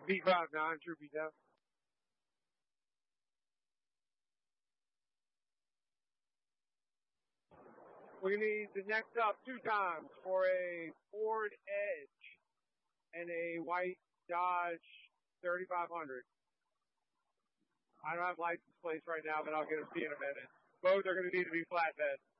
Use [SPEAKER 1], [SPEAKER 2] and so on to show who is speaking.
[SPEAKER 1] P59, True P10. We need the next up 2 times for a Ford Edge and a white Dodge 3500. I don't have license plates right now, but I'll get them to you in a minute. Both are going to need to be flatbed.